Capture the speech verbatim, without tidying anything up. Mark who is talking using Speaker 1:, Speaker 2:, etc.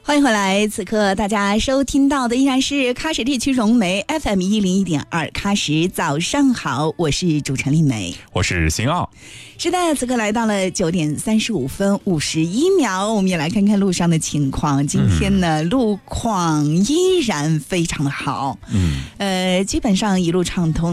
Speaker 1: 欢迎回来，此刻大家收听到的依然是喀什地区融媒 F M 一零一点二喀什早上好，我是主持人丽梅，
Speaker 2: 我是邢傲。
Speaker 1: 是的，此刻来到了九点三十五分五十一秒，我们也来看看路上的情况。今天呢，嗯、路况依然非常的好，嗯，呃，基本上一路畅通。